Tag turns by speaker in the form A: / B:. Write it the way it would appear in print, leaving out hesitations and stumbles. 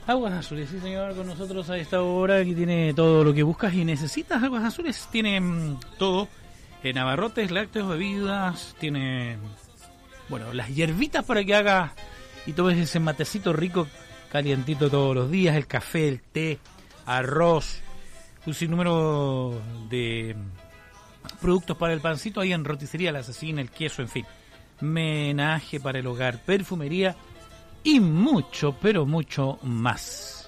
A: Aguas Azules, sí señor, con nosotros a esta hora, que tiene todo lo que buscas y necesitas. Aguas Azules tiene todo, en abarrotes, lácteos, bebidas, tiene, bueno, las hierbitas para que hagas y tomes ese matecito rico, calientito todos los días, el café, el té, arroz, un sinnúmero de productos para el pancito ahí en Roticería La Asesina, el queso, en fin, menaje para el hogar, perfumería y mucho, pero mucho más.